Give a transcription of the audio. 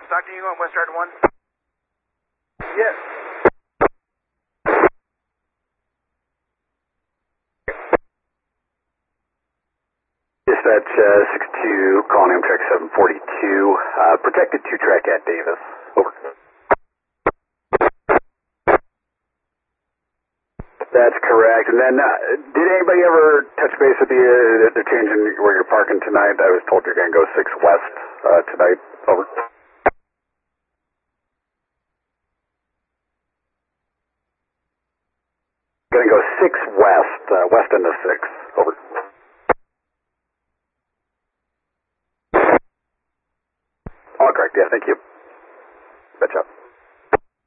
Stockton, you going West Yard 1? Yes. Dispatch 62, calling Amtrak 742, protected 2-track at Davis. Over. That's correct. And then, did anybody ever touch base with you? They're changing where you're parking tonight. I was told you're going to go 6 West tonight. Over. Going to go 6 West, west end of 6. Over. All correct. Yeah, thank you. Good job.